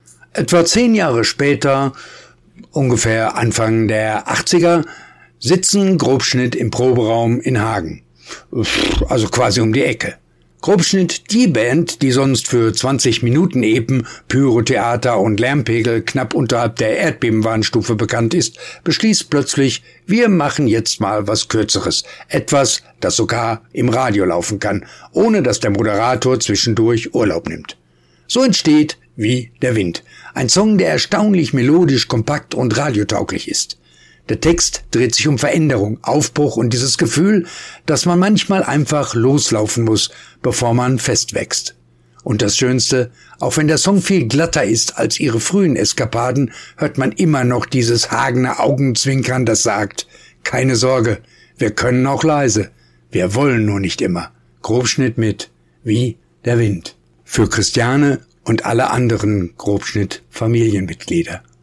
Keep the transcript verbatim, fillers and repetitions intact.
Etwa zehn Jahre später, ungefähr Anfang der achtziger, sitzen Grobschnitt im Proberaum in Hagen. Also quasi um die Ecke. Grobschnitt, die Band, die sonst für zwanzig Minuten Epen, Pyrotheater und Lärmpegel knapp unterhalb der Erdbebenwarnstufe bekannt ist, beschließt plötzlich, wir machen jetzt mal was Kürzeres. Etwas, das sogar im Radio laufen kann, ohne dass der Moderator zwischendurch Urlaub nimmt. So entsteht Wie der Wind. Ein Song, der erstaunlich melodisch, kompakt und radiotauglich ist. Der Text dreht sich um Veränderung, Aufbruch und dieses Gefühl, dass man manchmal einfach loslaufen muss, bevor man festwächst. Und das Schönste, auch wenn der Song viel glatter ist als ihre frühen Eskapaden, hört man immer noch dieses Hagener Augenzwinkern, das sagt, keine Sorge, wir können auch leise, wir wollen nur nicht immer. Grobschnitt mit Wie der Wind. Für Christiane und alle anderen Grobschnitt-Familienmitglieder.